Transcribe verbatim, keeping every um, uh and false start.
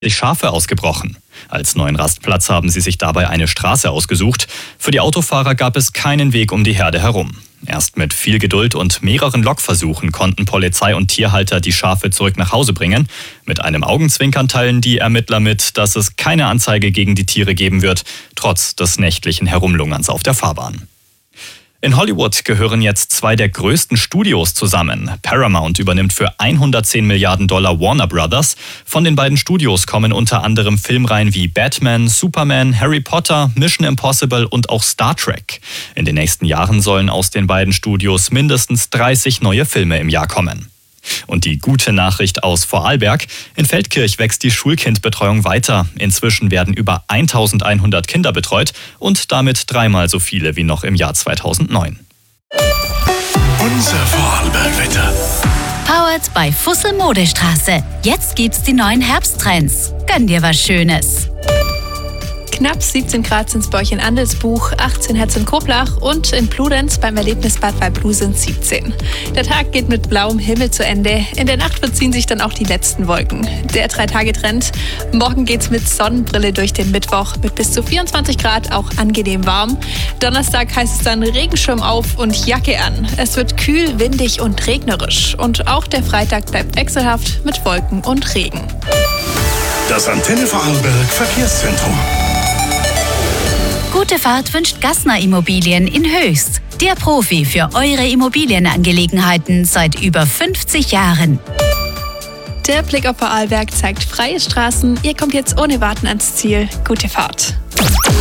Schafe ausgebrochen. Als neuen Rastplatz haben sie sich dabei eine Straße ausgesucht. Für die Autofahrer gab es keinen Weg um die Herde herum. Erst mit viel Geduld und mehreren Lokversuchen konnten Polizei und Tierhalter die Schafe zurück nach Hause bringen. Mit einem Augenzwinkern teilen die Ermittler mit, dass es keine Anzeige gegen die Tiere geben wird, trotz des nächtlichen Herumlungerns auf der Fahrbahn. In Hollywood gehören jetzt zwei der größten Studios zusammen. Paramount übernimmt für hundertzehn Milliarden Dollar Warner Brothers. Von den beiden Studios kommen unter anderem Filmreihen wie Batman, Superman, Harry Potter, Mission Impossible und auch Star Trek. In den nächsten Jahren sollen aus den beiden Studios mindestens dreißig neue Filme im Jahr kommen. Und die gute Nachricht aus Vorarlberg: In Feldkirch wächst die Schulkindbetreuung weiter. Inzwischen werden über eintausendeinhundert Kinder betreut und damit dreimal so viele wie noch im Jahr zweitausendneun. Unser Vorarlbergwetter. Powered bei Fussel Modestraße. Jetzt gibt's die neuen Herbsttrends. Gönn dir was Schönes. Knapp siebzehn Grad sind es bei euch in Andelsbuch, achtzehn hat es in Koblach und in Bludenz beim Erlebnisbad Waldblu sind siebzehn. Der Tag geht mit blauem Himmel zu Ende. In der Nacht verziehen sich dann auch die letzten Wolken. Der Drei-Tage-Trend. Morgen geht's mit Sonnenbrille durch den Mittwoch mit bis zu vierundzwanzig Grad, auch angenehm warm. Donnerstag heißt es dann Regenschirm auf und Jacke an. Es wird kühl, windig und regnerisch. Und auch der Freitag bleibt wechselhaft mit Wolken und Regen. Das Antenne Vorarlberg Verkehrszentrum. Gute Fahrt wünscht Gassner Immobilien in Höchst. Der Profi für eure Immobilienangelegenheiten seit über fünfzig Jahren. Der Blick auf Vorarlberg zeigt freie Straßen. Ihr kommt jetzt ohne Warten ans Ziel. Gute Fahrt.